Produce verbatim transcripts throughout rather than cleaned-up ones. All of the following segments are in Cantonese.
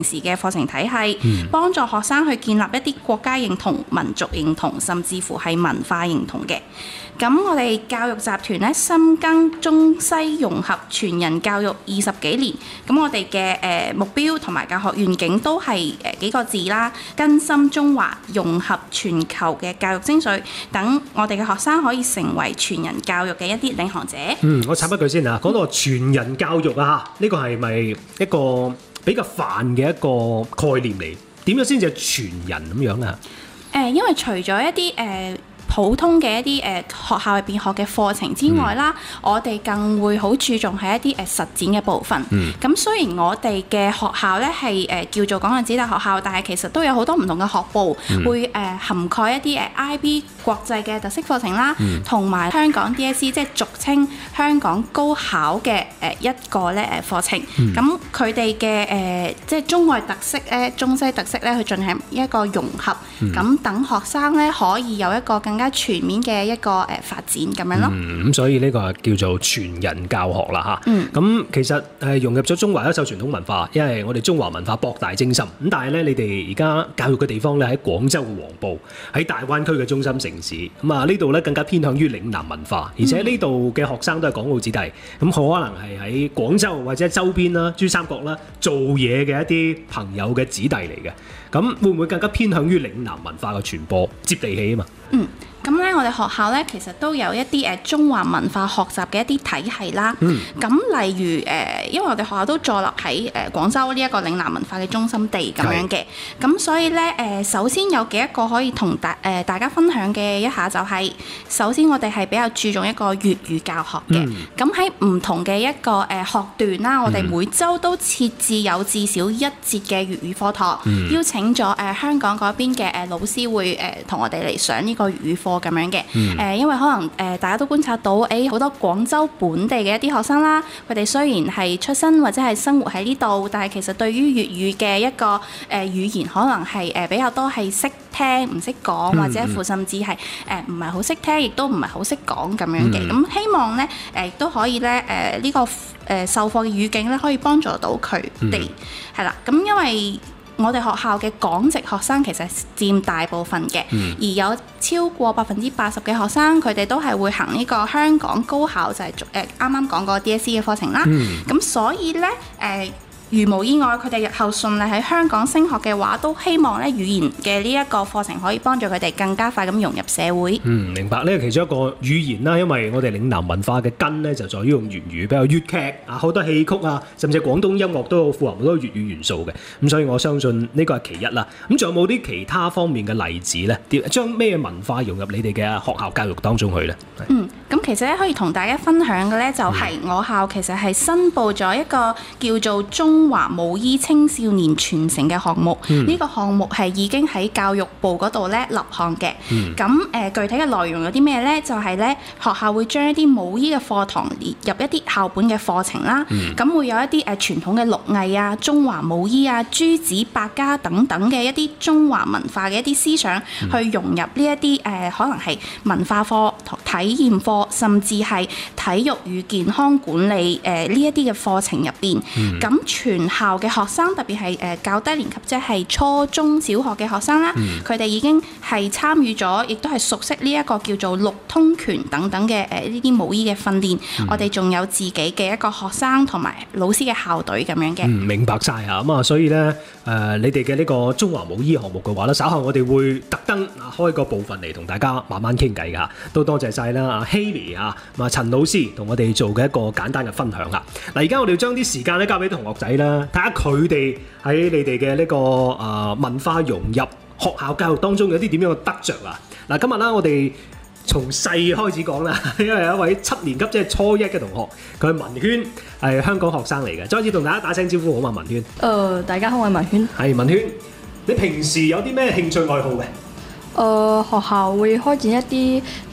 時嘅課程體系，幫助學生去建立一啲國家認同、民族認同，甚至乎係文化認同嘅。咁我哋教育集團咧深耕中西融合全人教育二十幾年，咁我哋嘅誒目標同埋教學願景都係誒幾個字啦，根深中華、融合全球嘅教育精髓，等我哋嘅學生可以成為全人教育嘅一啲領航者。 嗯，我插一句先啊，講到全人教育啊，呢個係咪一個比較泛嘅一個概念嚟？點樣先至係全人咁樣啊？ 誒、呃，因為除咗一啲誒、呃普通嘅一啲誒、呃、學校入邊學嘅課程之外啦，嗯、我哋更會好注重係一啲誒、呃、實踐嘅部分。咁、嗯、雖然我哋嘅學校咧係誒叫做港人子弟學校，但係其實都有好多唔同嘅學部，嗯、會誒、呃、涵蓋一啲誒 I B 國際嘅特色課程啦，同埋、嗯、香港 D S E 即係俗稱香港高考嘅誒一個咧誒課程。咁佢哋嘅誒即係中外特色咧、中西特色咧，去進行一個融合，咁、嗯、等學生咧可以有一個更加全面嘅一個誒發展咁樣咯。嗯， 咁所以呢個叫做全人教學啦嚇。嗯，咁其實係融入咗中華優秀傳統文化，因為我哋中華文化博大精深。咁但係咧，你哋而家教育嘅地方咧喺廣州嘅黃埔，喺大灣區嘅中心城市。咁啊呢度咧更加偏向於嶺南文化，而且呢度嘅學生都係港澳子弟，咁好可能係喺廣州或者周邊啦、珠三角啦做嘢嘅一啲朋友嘅子弟嚟嘅。咁會唔會更加偏向於嶺南文化嘅傳播，接地氣啊嘛？ 嗯。咁咧，我哋學校咧其實都有一啲誒中華文化學習嘅一啲體系啦。咁、嗯、例如誒、呃，因為我哋學校都坐落喺誒廣州呢一個嶺南文化嘅中心地咁樣嘅，咁是所以咧誒、呃，首先有幾一個可以同大誒、呃、大家分享嘅一下就係、是，首先我哋係比較注重一個粵語教學嘅。咁喺唔同嘅一個誒學段啦，我哋每週都設置有至少一節嘅粵語課堂，嗯、邀請咗誒、呃、香港嗰邊嘅誒老師會誒同、呃、我哋嚟上呢個粵語課。咁樣嘅，誒、嗯呃，因為可能誒、呃、大家都觀察到，誒、欸、好多廣州本地嘅一啲學生啦，佢哋雖然係出生或者係生活喺呢度，但係其實對於粵語嘅一個誒、呃、語言，可能係誒、呃、比較多係識聽唔識講，或者乎甚至係誒唔係好識聽，亦都唔係好識講咁樣嘅。咁、嗯、希望咧誒都可以咧誒呢、呃這個誒、呃、授課嘅語境咧，可以幫助到佢哋係啦。咁、嗯、因為我哋學校嘅港籍學生其實佔大部分嘅，嗯、而有超過百分之八十嘅學生，佢哋都係會行呢個香港高考，就係誒啱啱講過 D S E 嘅課程啦。咁、嗯、所以咧誒。呃如無意外，佢哋日後順利喺香港升學嘅話，都希望咧語言嘅呢一個課程可以幫助佢哋更加快咁融入社會。嗯， 明白。呢個其中一個語言啦，因為我哋嶺南文化嘅根咧就在於用粵語，比較粵劇啊，好多戲曲啊，甚至廣東音樂都有富含好多粵語元素嘅。咁所以我相信呢個係其一啦。咁仲有冇啲其他方面嘅例子咧？將咩文化融入你哋嘅學校教育當中去咧？ 嗯，咁其實咧可以同大家分享嘅咧，就係我校其實係申報咗一個叫做中華舞衣青少年傳承嘅項目，呢、嗯、個項目係已經喺教育部嗰度咧立項嘅。咁誒、嗯呃、具體嘅內容有啲咩咧？就係、是、咧學校會將一啲舞衣嘅課堂列入一啲校本嘅課程啦。咁、嗯、會有一啲誒傳統嘅六藝啊、中華舞衣啊、諸子百家等等嘅一啲中華文化嘅一啲思想，嗯、去融入呢一啲誒可能係文化課、體驗課，甚至係體育與健康管理誒呢一啲嘅課程入邊。咁、嗯、全校嘅學生，特別係誒較低年級，即係初中小學嘅學生啦，佢哋、嗯、已經係參與咗，亦都係熟悉呢一個叫做六通拳等等嘅誒呢啲舞衣嘅訓練。嗯、我哋仲有自己嘅一個學生同埋老師嘅校隊咁樣嘅。嗯， 明白晒啊！咁啊，所以咧誒、呃，你哋嘅呢個中華舞衣項目嘅話咧，稍後我哋會特登啊開個部分嚟同大家慢慢傾偈㗎。都多謝晒啦，阿 Haley 啊，同埋陳老師同我哋做嘅一個簡單嘅分享啦。嗱，而家我哋要將啲時間咧交俾同學仔啦，睇下佢哋喺你哋嘅呢個誒、呃、文化融入學校教育當中有啲點樣嘅得着啊！嗱，今日啦，我哋從細開始講啦，因為有一位七年級即係初一嘅同學，佢係文軒，係香港學生嚟嘅。再次同大家打聲招呼好嘛，文軒。誒、 呃，大家好，我係文軒。 係文軒，你平時有啲咩興趣愛好嘅？ 誒、呃，學校會開展一啲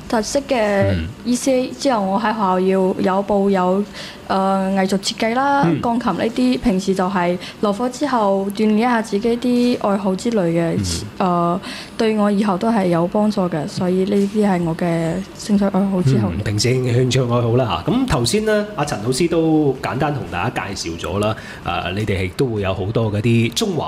特色嘅意思。之後我喺學校要有報有誒、呃、藝術設計啦、 嗯、 鋼琴呢啲，平時就係落課之後鍛鍊一下自己啲愛好之類嘅，誒、嗯呃、對我以後都係有幫助嘅。所以呢啲係我嘅興趣愛好之後、 嗯。平時興趣愛好啦嚇。咁頭先咧，阿陳老師都簡單同大家介紹咗啦。誒、呃，你哋亦都會有好多嗰啲中華